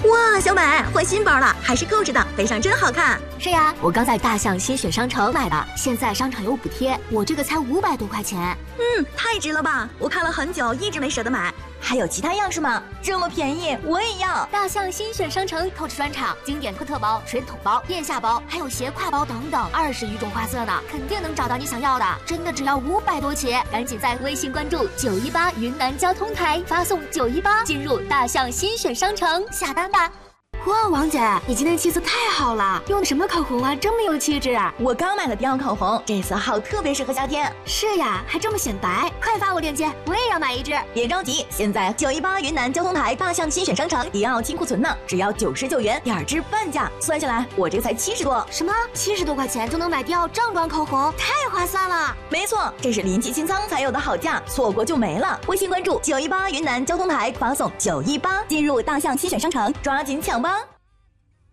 哇，小美换新包了，还是购置的，背上真好看。 是呀，我刚在大象新选商城买的，现在商场有补贴，我这个才500多块钱。 太值了吧！我看了很久，一直没舍得买。 还有其他样式吗？这么便宜，我也要！ 大象新选商城购置专场，经典科特包、水桶包、腋下包，还有斜挎包等等，20余种花色呢，肯定能找到你想要的。真的只要500多起，赶紧在微信关注918云南交通台，发送918进入大象新选商城下单吧。哇，王姐，你今天气色太好了，用的什么口红啊？这么有气质啊！ 我刚买了迪奥口红，这色号特别适合夏天。 是呀，还这么显白，快发我链接，我也要买一支。 别着急，现在918云南交通台大象新选商城迪奥清库存呢，只要99元，2支半价，算下来我这才70多。 什么？70多块钱就能买迪奥正装口红，太划算了！ 没错，这是临期清仓才有的好价，错过就没了。微信关注918云南交通台，发送918进入大象新选商城，抓紧抢包。